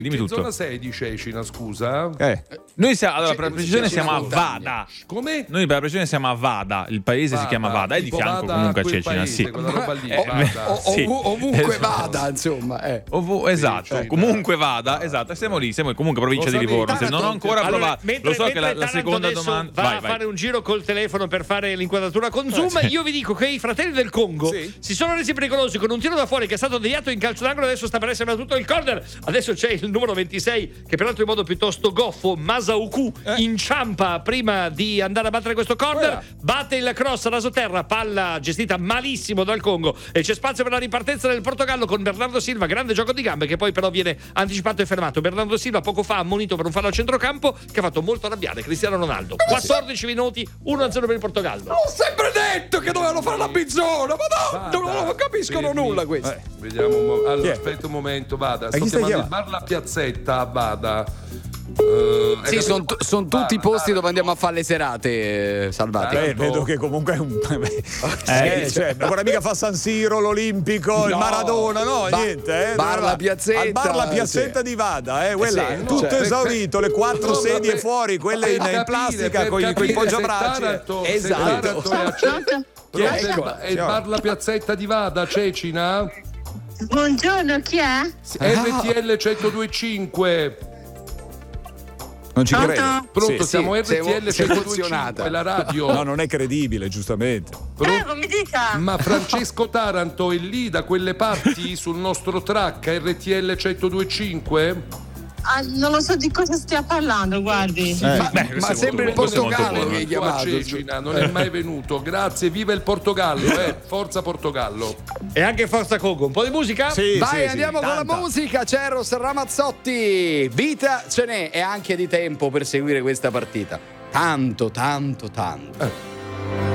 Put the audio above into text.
Dimmi Che tutto. zona sei di Cecina, scusa? Noi siamo, allora, per la Cecina precisione siamo a montagna. Vada. Come? Noi per la precisione siamo a Vada, il paese si chiama Vada, è di tipo fianco Vada comunque a quel Cecina, paese, sì. quella roba lì, Vada. Sì, Ovunque esatto. vada, insomma. Esatto, Cecina. comunque Vada, esatto, siamo lì, siamo comunque provincia Lo di sapevi? Livorno. Se non ho ancora Allora, provato, mentre- lo so che mentre la Taranto seconda adesso domanda va a fare un giro col telefono per fare l'inquadratura con Zoom. Io vi dico che i fratelli del Congo si sono resi pericolosi con un tiro da fuori che è stato deviato in calcio d'angolo. Adesso sta per essere battuto il corner. Adesso c'è il numero 26 che peraltro in modo piuttosto goffo, Masauku, inciampa prima di andare a battere questo corner, batte il cross rasoterra, palla gestita malissimo dal Congo e c'è spazio per la ripartenza del Portogallo con Bernardo Silva, grande gioco di gambe che poi però viene anticipato e fermato. Bernardo Silva poco fa ammonito per un fallo a centrocampo che ha fatto molto arrabbiare Cristiano Ronaldo. 14 minuti, 1-0 per il Portogallo. Ho sempre detto che dovevano fare la bizzona, ma no, non capiscono nulla questi. Vediamo, allora aspetta un momento, Vada. Sto chi stai chiamando il chiamando? bar La Piazzetta a Vada. Sì, sono tutti i posti dove andiamo a fare le serate, Salvati. Vedo che comunque è un. Cioè, non vorrei mica fa San Siro, l'Olimpico, il Maradona, no, niente. Bar La Piazzetta. Al bar La Piazzetta di Vada, quella, sì, tutto cioè, esaurito, le 4 sedie fuori, quelle in plastica con i poggiabracci. Esatto. È il bar La Piazzetta di Vada, Cecina? Buongiorno, chi è? RTL 1025. Non ci Pronto? credo. Pronto, Sì. siamo RTL sei 1025, emozionata. la radio. No, non è credibile, giustamente. Prego, mi dica. Ma Francesco Taranto è lì da quelle parti sul nostro track RTL 1025? Ah, non lo so di cosa stia parlando, guardi. Ma sembra il questo è molto Portogallo buono. che hai Qua a chiamato. Cecina non è mai venuto. Grazie, viva il Portogallo, forza Portogallo. E anche Forza Congo. Un po' di musica? Sì, Vai, sì, andiamo sì, con tanta. la musica. C'è Eros Ramazzotti. Vita ce n'è e anche di tempo per seguire questa partita. Tanto.